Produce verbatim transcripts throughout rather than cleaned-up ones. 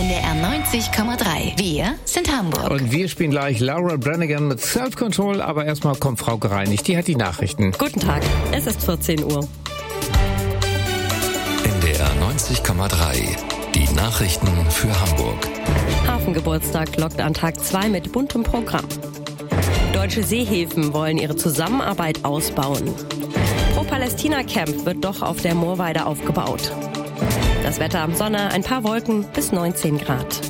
D R neunzig Komma drei. Wir sind Hamburg. Und wir spielen gleich Laura Branigan mit Self-Control, aber erstmal kommt Frau Gereinigt, die hat die Nachrichten. Guten Tag, es ist vierzehn Uhr. N D R neunzig Komma drei. Die Nachrichten für Hamburg. Hafengeburtstag lockt an Tag zwei mit buntem Programm. Deutsche Seehäfen wollen ihre Zusammenarbeit ausbauen. Pro-Palästina-Camp wird doch auf der Moorweide aufgebaut. Das Wetter: Sonne, ein paar Wolken bis neunzehn Grad.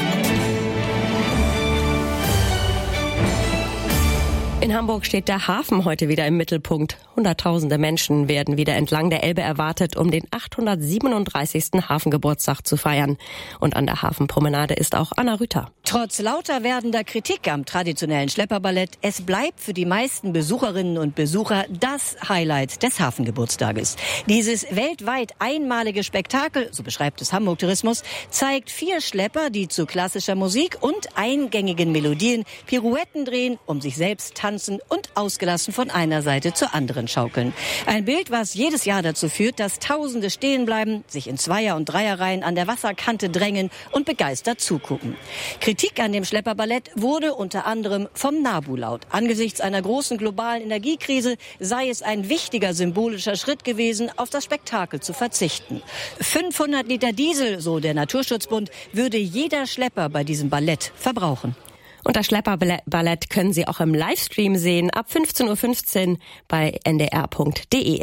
In Hamburg steht der Hafen heute wieder im Mittelpunkt. Hunderttausende Menschen werden wieder entlang der Elbe erwartet, um den achthundertsiebenunddreißigsten Hafengeburtstag zu feiern. Und an der Hafenpromenade ist auch Anna Rüther. Trotz lauter werdender Kritik am traditionellen Schlepperballett, es bleibt für die meisten Besucherinnen und Besucher das Highlight des Hafengeburtstages. Dieses weltweit einmalige Spektakel, so beschreibt es Hamburg Tourismus, zeigt vier Schlepper, die zu klassischer Musik und eingängigen Melodien Pirouetten drehen, um sich selbst tanzen und ausgelassen von einer Seite zur anderen schaukeln. Ein Bild, was jedes Jahr dazu führt, dass Tausende stehen bleiben, sich in Zweier- und Dreierreihen an der Wasserkante drängen und begeistert zugucken. Kritik an dem Schlepperballett wurde unter anderem vom NABU laut. Angesichts einer großen globalen Energiekrise sei es ein wichtiger symbolischer Schritt gewesen, auf das Spektakel zu verzichten. fünfhundert Liter Diesel, so der Naturschutzbund, würde jeder Schlepper bei diesem Ballett verbrauchen. Und das Schlepperballett können Sie auch im Livestream sehen, ab fünfzehn Uhr fünfzehn bei n d r punkt d e.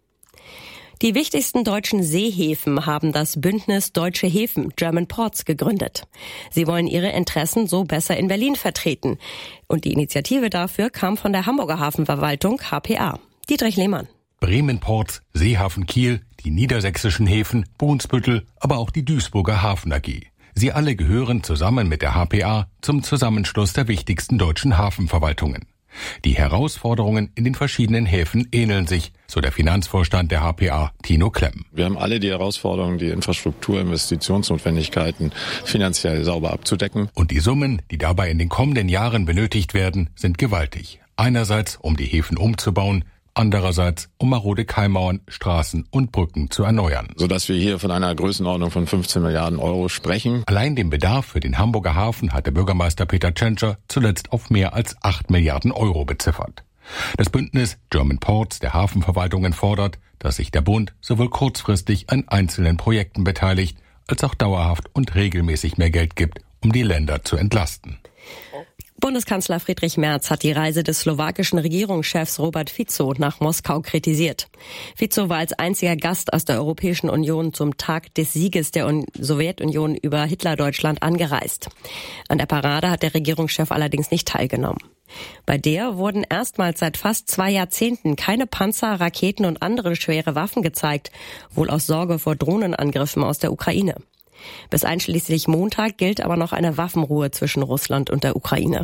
Die wichtigsten deutschen Seehäfen haben das Bündnis Deutsche Häfen, German Ports, gegründet. Sie wollen ihre Interessen so besser in Berlin vertreten. Und die Initiative dafür kam von der Hamburger Hafenverwaltung H P A. Dietrich Lehmann. Bremen Ports, Seehafen Kiel, die niedersächsischen Häfen, Brunsbüttel, aber auch die Duisburger Hafen A G. Sie alle gehören zusammen mit der H P A zum Zusammenschluss der wichtigsten deutschen Hafenverwaltungen. Die Herausforderungen in den verschiedenen Häfen ähneln sich, so der Finanzvorstand der H P A, Tino Klemm. Wir haben alle die Herausforderung, die Infrastruktur, Investitionsnotwendigkeiten finanziell sauber abzudecken. Und die Summen, die dabei in den kommenden Jahren benötigt werden, sind gewaltig. Einerseits, um die Häfen umzubauen, andererseits, um marode Keimmauern, Straßen und Brücken zu erneuern. Sodass wir hier von einer Größenordnung von fünfzehn Milliarden Euro sprechen. Allein den Bedarf für den Hamburger Hafen hat der Bürgermeister Peter Tschentscher zuletzt auf mehr als acht Milliarden Euro beziffert. Das Bündnis German Ports der Hafenverwaltungen fordert, dass sich der Bund sowohl kurzfristig an einzelnen Projekten beteiligt, als auch dauerhaft und regelmäßig mehr Geld gibt, um die Länder zu entlasten. Bundeskanzler Friedrich Merz hat die Reise des slowakischen Regierungschefs Robert Fico nach Moskau kritisiert. Fico war als einziger Gast aus der Europäischen Union zum Tag des Sieges der Sowjetunion über Hitlerdeutschland angereist. An der Parade hat der Regierungschef allerdings nicht teilgenommen. Bei der wurden erstmals seit fast zwei Jahrzehnten keine Panzer, Raketen und andere schwere Waffen gezeigt, wohl aus Sorge vor Drohnenangriffen aus der Ukraine. Bis einschließlich Montag gilt aber noch eine Waffenruhe zwischen Russland und der Ukraine.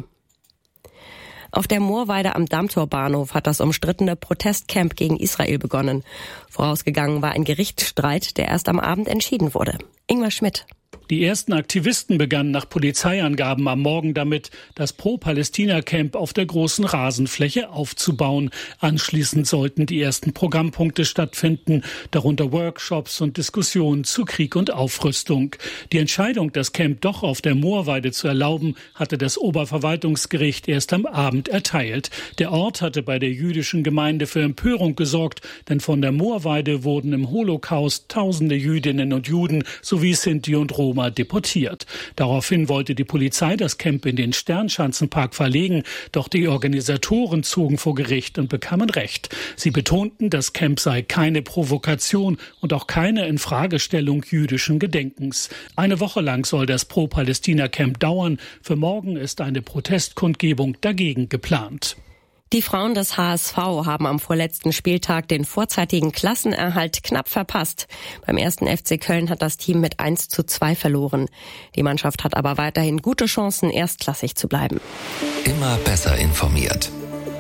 Auf der Moorweide am Dammtorbahnhof hat das umstrittene Protestcamp gegen Israel begonnen. Vorausgegangen war ein Gerichtsstreit, der erst am Abend entschieden wurde. Ingmar Schmidt. Die ersten Aktivisten begannen nach Polizeiangaben am Morgen damit, das Pro-Palästina-Camp auf der großen Rasenfläche aufzubauen. Anschließend sollten die ersten Programmpunkte stattfinden, darunter Workshops und Diskussionen zu Krieg und Aufrüstung. Die Entscheidung, das Camp doch auf der Moorweide zu erlauben, hatte das Oberverwaltungsgericht erst am Abend erteilt. Der Ort hatte bei der jüdischen Gemeinde für Empörung gesorgt, denn von der Moorweide wurden im Holocaust tausende Jüdinnen und Juden sowie Sinti und Roma deportiert. Daraufhin wollte die Polizei das Camp in den Sternschanzenpark verlegen, doch die Organisatoren zogen vor Gericht und bekamen Recht. Sie betonten, das Camp sei keine Provokation und auch keine Infragestellung jüdischen Gedenkens. Eine Woche lang soll das Pro-Palästina-Camp dauern. Für morgen ist eine Protestkundgebung dagegen geplant. Die Frauen des H S V haben am vorletzten Spieltag den vorzeitigen Klassenerhalt knapp verpasst. Beim ersten F C Köln hat das Team mit eins zu zwei verloren. Die Mannschaft hat aber weiterhin gute Chancen, erstklassig zu bleiben. Immer besser informiert.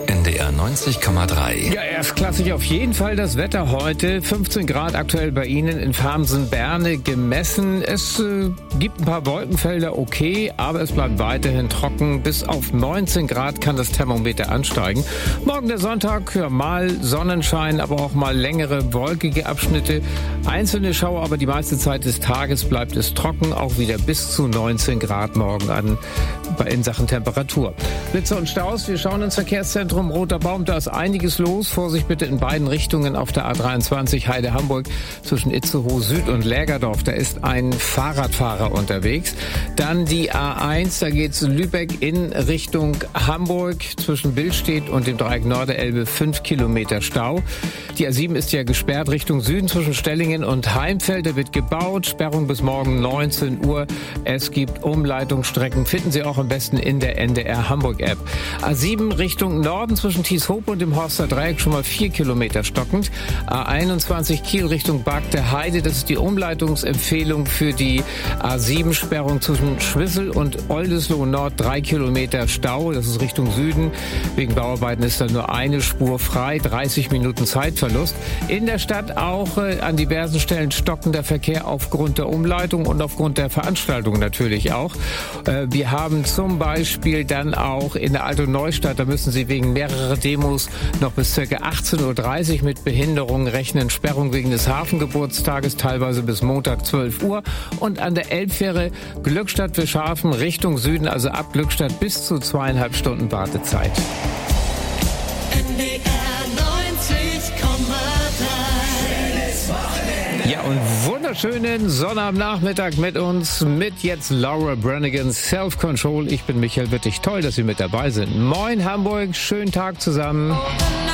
N D R neunzig Komma drei. Ja, erstklassig auf jeden Fall das Wetter heute. fünfzehn Grad aktuell bei Ihnen in Farmsen-Berne gemessen. Es äh, gibt ein paar Wolkenfelder, okay, aber es bleibt weiterhin trocken. Bis auf neunzehn Grad kann das Thermometer ansteigen. Morgen der Sonntag, ja, mal Sonnenschein, aber auch mal längere wolkige Abschnitte. Einzelne Schauer, aber die meiste Zeit des Tages bleibt es trocken. Auch wieder bis zu neunzehn Grad morgen an in Sachen Temperatur. Blitze und Staus, wir schauen ins Verkehrszentrum Roter Baum, da ist einiges los. Vorsicht bitte in beiden Richtungen auf der A dreiundzwanzig Heide-Hamburg zwischen Itzehoe Süd und Lägerdorf. Da ist ein Fahrradfahrer unterwegs. Dann die A eins, da geht's Lübeck in Richtung Hamburg zwischen Billstedt und dem Dreieck Norderelbe, fünf Kilometer Stau. Die A sieben ist ja gesperrt Richtung Süden zwischen Stellingen und Heimfeld. Da wird gebaut, Sperrung bis morgen neunzehn Uhr. Es gibt Umleitungsstrecken, finden Sie auch am besten in der N D R Hamburg App. A sieben Richtung Norden zwischen Thieshope und dem Horster Dreieck schon mal vier Kilometer stockend. A einundzwanzig Kiel Richtung Barg der Heide, das ist die Umleitungsempfehlung für die A sieben Sperrung zwischen Schwissel und Oldesloe Nord, drei Kilometer Stau, das ist Richtung Süden. Wegen Bauarbeiten ist da nur eine Spur frei, dreißig Minuten Zeitverlust. In der Stadt auch äh, an diversen Stellen stockender Verkehr aufgrund der Umleitung und aufgrund der Veranstaltung natürlich auch. Äh, wir haben zum Beispiel dann auch in der Altona-Neustadt, da müssen Sie wegen mehrerer Demos noch bis ca. achtzehn Uhr dreißig mit Behinderungen rechnen. Sperrung wegen des Hafengeburtstages, teilweise bis Montag zwölf Uhr. Und an der Elbfähre Glückstadt für Schafen Richtung Süden, also ab Glückstadt bis zu zweieinhalb Stunden Wartezeit. N D R neunzig Komma drei. Ja, und wunderschönen Sonnabendnachmittag mit uns, mit jetzt Laura Branigan, Self-Control. Ich bin Michael Wittig. Toll, dass Sie mit dabei sind. Moin Hamburg, schönen Tag zusammen.